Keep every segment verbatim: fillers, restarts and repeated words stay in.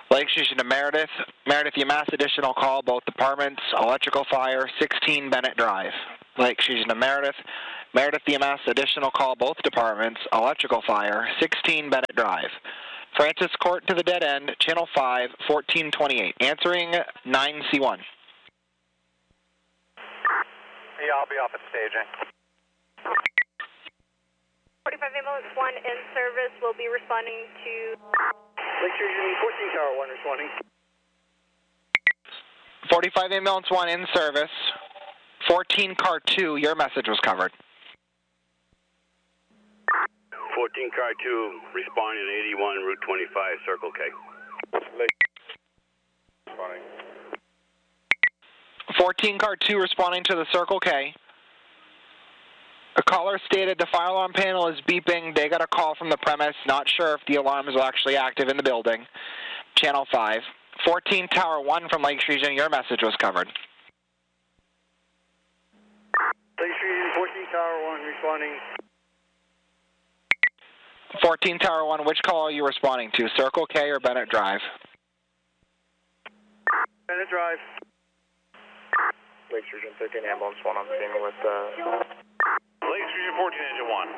Lake Station to Meredith. Meredith, U M A S additional call, both departments, electrical fire, sixteen Bennett Drive. Lake Station to Meredith. Meredith, U M A S additional call, both departments, electrical fire, sixteen Bennett Drive. Francis Court to the dead end, channel five, fourteen twenty-eight. Answering nine C one. Yeah, I'll be off at staging. forty-five ambulance one in service will be responding to Lake Region fourteen Tower one responding. forty-five ambulance one in service. fourteen car two, your message was covered. fourteen car two responding to eighty-one Route twenty-five, Circle K. Lake responding. fourteen car two responding to the Circle K. A caller stated the fire alarm panel is beeping. They got a call from the premise. Not sure if the alarm is actually active in the building. Channel five. fourteen Tower one from Lakes Region, your message was covered. Lake Region fourteen Tower one responding. fourteen Tower one, which call are you responding to? Circle K or Bennett Drive? Bennett Drive. Lake Region thirteen ambulance one on scene with uh Lake Region fourteen engine one.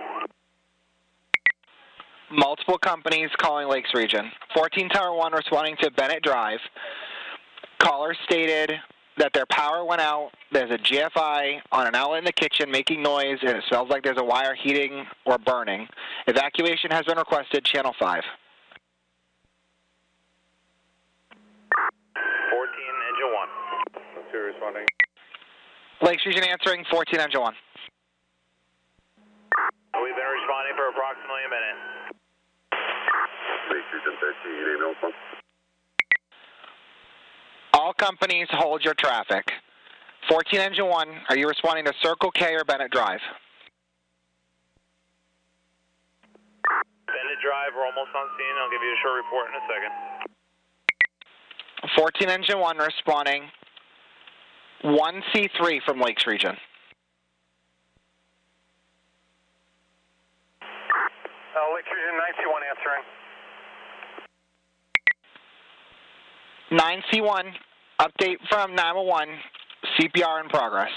Multiple companies calling Lakes Region. fourteen Tower one responding to Bennett Drive. Caller stated that their power went out. There's a G F I on an outlet in the kitchen making noise, and it smells like there's a wire heating or burning. Evacuation has been requested, channel five. fourteen engine one. two responding. Lakes Region answering, fourteen engine one. We've been responding for approximately a minute. Lake Region thirteen, ambulance one. All companies hold your traffic. fourteen engine one, are you responding to Circle K or Bennett Drive? Bennett Drive, we're almost on scene. I'll give you a short report in a second. fourteen engine one responding. one C three from Lakes Region. Uh, Lake Region nine C one answering. nine C one, update from nine one one, C P R in progress.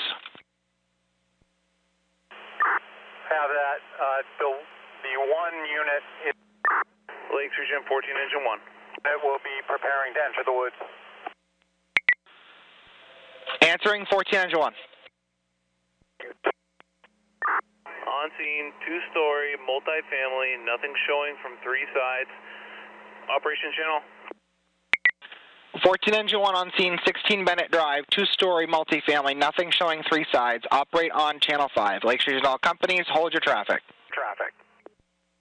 Have that. Uh, the, the one unit is, Lake Region fourteen engine one. that will be preparing to enter the woods. Answering fourteen engine one. On scene, two-story, multifamily, nothing showing from three sides. Operation channel. fourteen engine one on scene, sixteen Bennett Drive, two-story multifamily, nothing showing three sides. Operate on channel five. Lakes Region, all companies, hold your traffic.